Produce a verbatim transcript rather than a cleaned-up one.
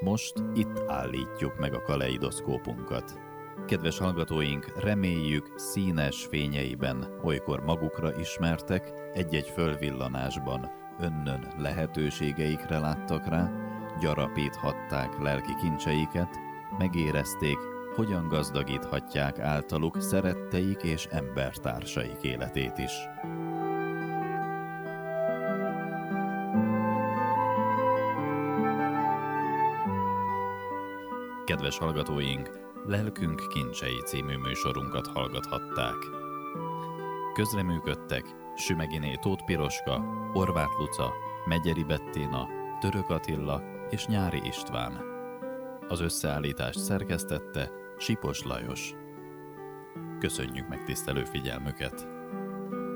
Most itt állítjuk meg a kaleidoszkópunkat. Kedves hallgatóink, reméljük színes fényeiben olykor magukra ismertek, egy-egy fölvillanásban önnön lehetőségeikre láttak rá, gyarapíthatták lelki kincseiket, megérezték, hogyan gazdagíthatják általuk szeretteik és embertársaik életét is. Kedves hallgatóink, Lelkünk kincsei című műsorunkat hallgathatták. Közreműködtek Sümeginé Tóth Piroska, Horváth Luca, Megyeri Bettina, Török Attila és Nyári István. Az összeállítást szerkesztette Sipos Lajos. Köszönjük megtisztelő figyelmüket!